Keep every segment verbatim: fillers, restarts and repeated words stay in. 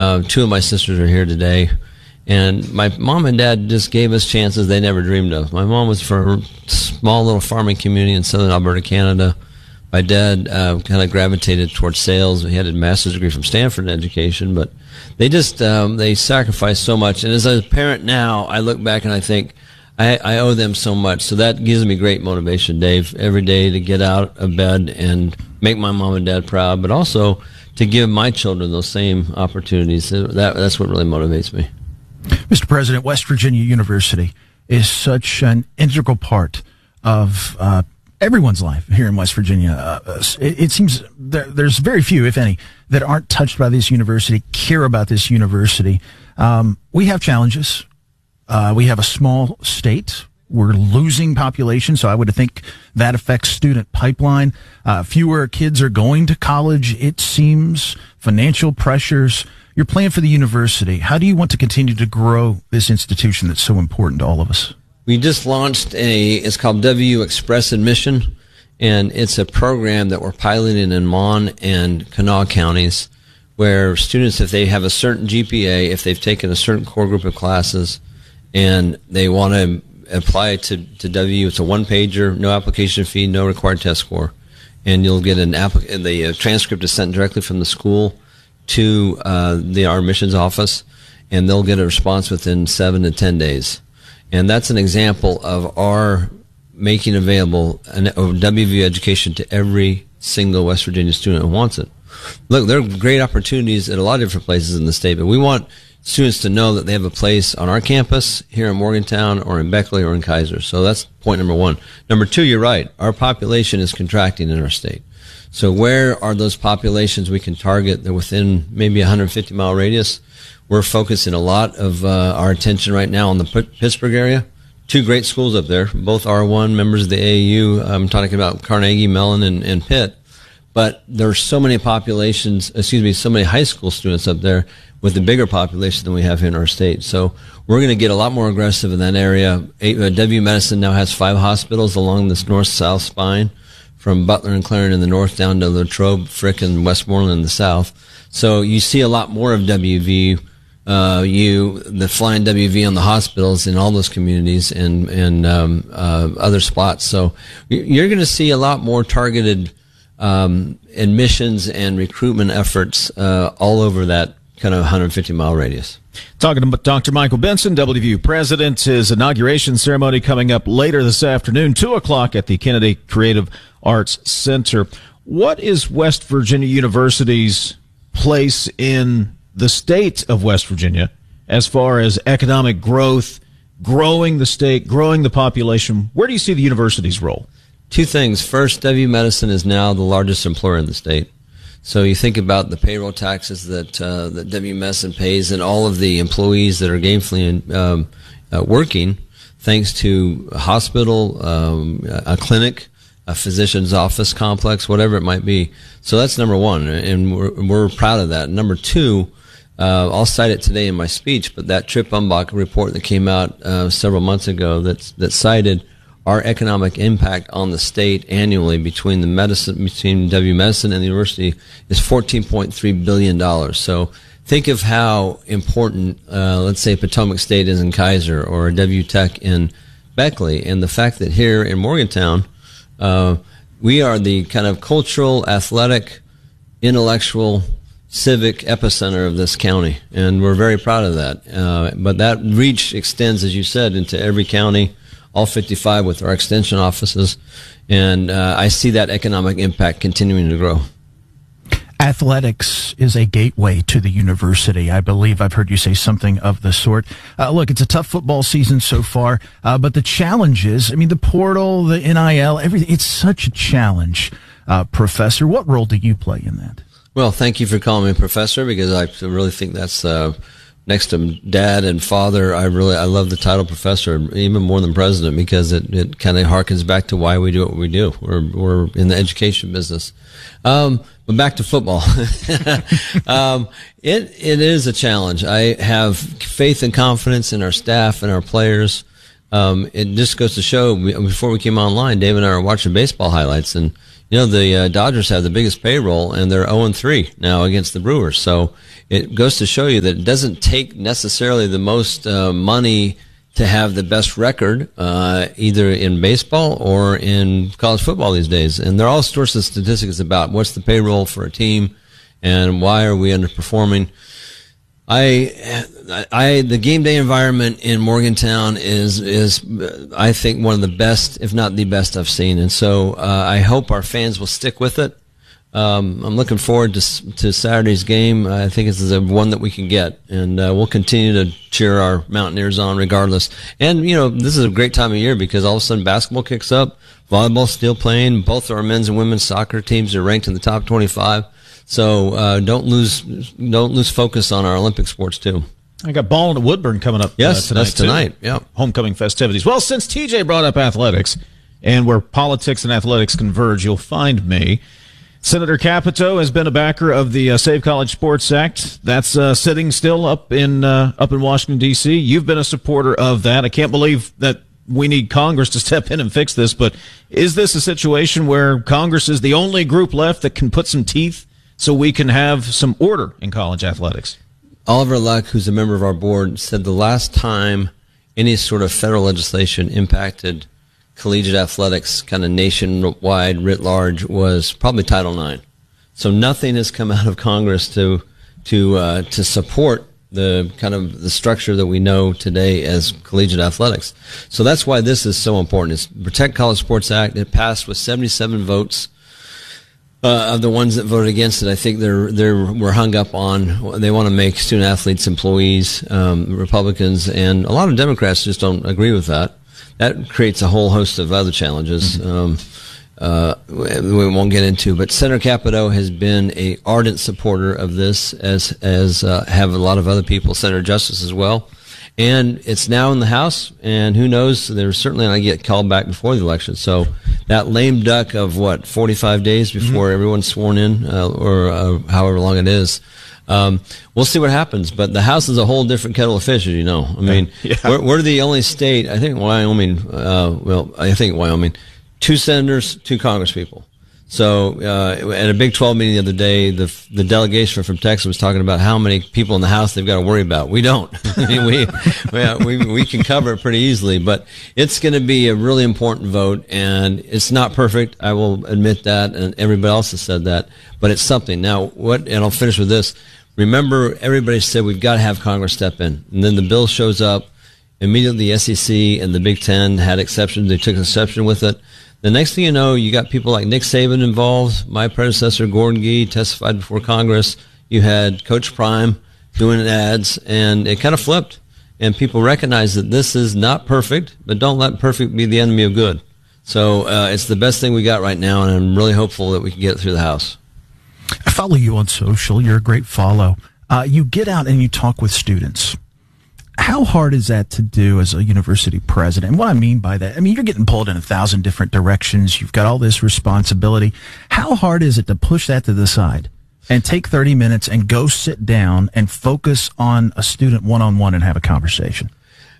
Uh, two of my sisters are here today. And my mom and dad just gave us chances they never dreamed of. My mom was from a small little farming community in southern Alberta, Canada. My dad uh, kind of gravitated towards sales. He had a master's degree from Stanford in education, but they just um, they sacrificed so much. And as a parent now, I look back and I think I, I owe them so much. So that gives me great motivation, Dave, every day to get out of bed and make my mom and dad proud, but also to give my children those same opportunities. That, that's what really motivates me. Mister President, West Virginia University is such an integral part of uh, everyone's life here in West Virginia. Uh, it, it seems there, there's very few, if any, that aren't touched by this university, care about this university. Um, we have challenges. Uh, we have a small state. We're losing population, so I would think that affects student pipeline. Uh, fewer kids are going to college, it seems. Financial pressures. Your plan for the university, how do you want to continue to grow this institution that's so important to all of us? We just launched a, it's called W Express Admission, and it's a program that we're piloting in Mon and Kanawha counties, where students, if they have a certain G P A, if they've taken a certain core group of classes, and they want to apply to, to W, it's a one-pager, no application fee, no required test score, and you'll get an app, the uh, transcript is sent directly from the school to uh, the our admissions office, and they'll get a response within seven to ten days. And that's an example of our making available an, a W V U education to every single West Virginia student who wants it. Look, there are great opportunities at a lot of different places in the state, but we want students to know that they have a place on our campus here in Morgantown or in Beckley or in Kaiser. So that's point number one. Number two, you're right. Our population is contracting in our state. So where are those populations we can target? They're within maybe a one hundred fifty mile radius. We're focusing a lot of uh, our attention right now on the P- Pittsburgh area. Two great schools up there, both R one, members of the A A U. I'm talking about Carnegie, Mellon, and, and Pitt. But there are so many populations, excuse me, so many high school students up there with a bigger population than we have here in our state. So we're going to get a lot more aggressive in that area. W Medicine now has five hospitals along this north-south spine, from Butler and Clarendon in the north down to Latrobe, Frick, and Westmoreland in the south. So you see a lot more of W V uh, U, the flying W V on the hospitals in all those communities and, and um, uh, other spots. So you're going to see a lot more targeted um, admissions and recruitment efforts uh, all over that kind of one hundred fifty mile radius. Talking to Doctor Michael Benson, W V U president. His inauguration ceremony coming up later this afternoon, two o'clock at the Kennedy Creative Arts Center. What is West Virginia University's place in the state of West Virginia as far as economic growth, growing the state, growing the population? Where do you see the university's role? Two things. First, W Medicine is now the largest employer in the state. So you think about the payroll taxes that uh, that W Medicine pays and all of the employees that are gainfully um, uh, working, thanks to a hospital, um, a clinic, a physician's office complex, whatever it might be. So that's number one, and we're, we're proud of that. Number two, uh, I'll cite it today in my speech, but that Trip Umbach report that came out uh, several months ago that that cited our economic impact on the state annually between the medicine, between W Medicine and the university is fourteen point three billion dollars. So think of how important, uh, let's say Potomac State is in Kaiser or W Tech in Beckley, and the fact that here in Morgantown, uh, we are the kind of cultural, athletic, intellectual, civic epicenter of this county, and we're very proud of that. Uh, but that reach extends, as you said, into every county, all fifty-five with our extension offices, and uh, I see that economic impact continuing to grow. Athletics is a gateway to the university. I believe I've heard you say something of the sort. Uh, look, it's a tough football season so far, uh, but the challenges, I mean, the portal, the N I L, everything, it's such a challenge. Uh, Professor, what role do you play in that? Well, thank you for calling me Professor, because I really think that's uh, next to Dad and Father. I really I love the title Professor even more than President, because it, it kind of harkens back to why we do what we do. We're we're in the education business. Um, but back to football. um, it it is a challenge. I have faith and confidence in our staff and our players. Um, it just goes to show, before we came online, Dave and I were watching baseball highlights, and You know, the uh, Dodgers have the biggest payroll, and they're oh and three now against the Brewers. So it goes to show you that it doesn't take necessarily the most uh, money to have the best record, uh, either in baseball or in college football these days. And there are all sorts of statistics about what's the payroll for a team and why are we underperforming. I, I, the game day environment in Morgantown is, is, I think, one of the best, if not the best I've seen. And so, uh, I hope our fans will stick with it. Um, I'm looking forward to, to Saturday's game. I think it's the one that we can get, and, uh, we'll continue to cheer our Mountaineers on regardless. And, you know, this is a great time of year because all of a sudden basketball kicks up, volleyball's still playing. Both our men's and women's soccer teams are ranked in the top twenty-five. So uh, don't lose don't lose focus on our Olympic sports too. I got ball at Woodburn coming up. Yes, uh, tonight, that's tonight. Too. Yeah, homecoming festivities. Well, since T J brought up athletics, and where politics and athletics converge, you'll find me. Senator Capito has been a backer of the uh, Save College Sports Act. That's uh, sitting still up in uh, up in Washington D C. You've been a supporter of that. I can't believe that we need Congress to step in and fix this. But is this a situation where Congress is the only group left that can put some teeth so we can have some order in college athletics? Oliver Luck, who's a member of our board, said the last time any sort of federal legislation impacted collegiate athletics kind of nationwide writ large was probably Title nine. So nothing has come out of Congress to to uh, to support the kind of the structure that we know today as collegiate athletics. So that's why this is so important. It's Protect College Sports Act. It passed with seventy-seven votes. Uh, of the ones that voted against it, I think they're they're we're hung up on. They want to make student athletes employees. Um, Republicans and a lot of Democrats just don't agree with that. That creates a whole host of other challenges. Mm-hmm. Um, uh, we won't get into. But Senator Capito has been a ardent supporter of this, as as uh, have a lot of other people. Senator Justice as well. And it's now in the House, and who knows, they're certainly going to get called back before the election. So that lame duck of, what, forty-five days before mm-hmm. everyone's sworn in, uh, or uh, however long it is, um, we'll see what happens. But the House is a whole different kettle of fish, as you know. I mean, yeah. we're, we're the only state, I think Wyoming, uh, well, I think Wyoming, two senators, two congresspeople. So uh, at a Big twelve meeting the other day, the the delegation from Texas was talking about how many people in the House they've got to worry about. We don't. I mean, we, we we we can cover it pretty easily, but it's going to be a really important vote, and it's not perfect. I will admit that, and everybody else has said that, but it's something. Now, what? And I'll finish with this. Remember, everybody said we've got to have Congress step in, and then the bill shows up. Immediately, the S E C and the Big Ten had exceptions. They took exception with it. The next thing you know, you got people like Nick Saban involved. My predecessor, Gordon Gee, testified before Congress. You had Coach Prime doing ads, and it kind of flipped. And people recognize that this is not perfect, but don't let perfect be the enemy of good. So uh, it's the best thing we got right now, and I'm really hopeful that we can get it through the House. I follow you on social. You're a great follow. Uh, you get out and you talk with students. How hard is that to do as a university president? And what I mean by that, I mean, you're getting pulled in a thousand different directions. You've got all this responsibility. How hard is it to push that to the side and take thirty minutes and go sit down and focus on a student one-on-one and have a conversation?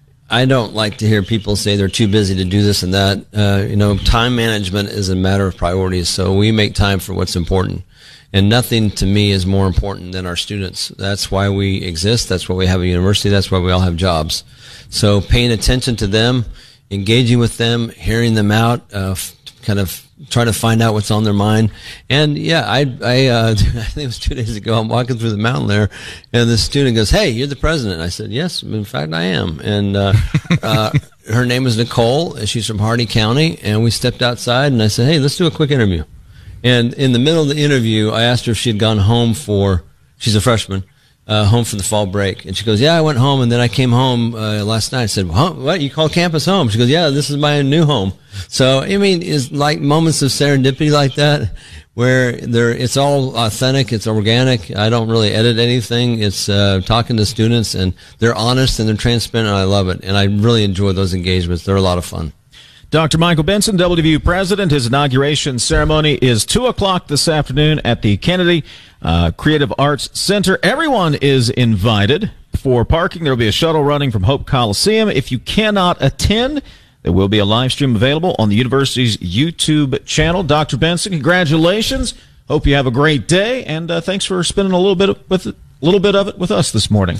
I don't like to hear people say they're too busy to do this and that. Uh, you know, time management is a matter of priorities, so we make time for what's important. And nothing to me is more important than our students. That's why we exist. That's why we have a university. That's why we all have jobs. So paying attention to them, engaging with them, hearing them out, uh, f- kind of try to find out what's on their mind. And yeah, I, I, uh, I think it was two days ago, I'm walking through the mountain there, and the student goes, "Hey, you're the president." I said, "Yes, in fact, I am." And, uh, uh, her name is Nicole, and she's from Hardy County, and we stepped outside, and I said, "Hey, let's do a quick interview." And in the middle of the interview, I asked her if she had gone home for, she's a freshman, uh, home for the fall break. And she goes, "Yeah, I went home, and then I came home uh, last night." I said, "Huh? What? You call campus home?" She goes, "Yeah, this is my new home." So, I mean, it's like moments of serendipity like that, where there, it's all authentic, it's organic. I don't really edit anything. It's uh, talking to students, and they're honest and they're transparent, and I love it. And I really enjoy those engagements. They're a lot of fun. Doctor Michael Benson, W V U president. His inauguration ceremony is two o'clock this afternoon at the Kennedy uh, Creative Arts Center. Everyone is invited. For parking, there will be a shuttle running from Hope Coliseum. If you cannot attend, There will be a live stream available on the university's YouTube channel. Doctor Benson, congratulations. Hope you have a great day, and uh, thanks for spending a little bit of, with a little bit of it with us this morning.